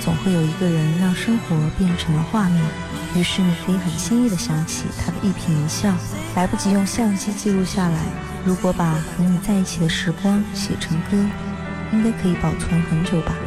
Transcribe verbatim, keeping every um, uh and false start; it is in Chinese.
总会有一个人让生活变成了画面，于是你可以很轻易地想起他的一颦一笑，来不及用相机记录下来。如果把和你在一起的时光写成歌，应该可以保存很久吧。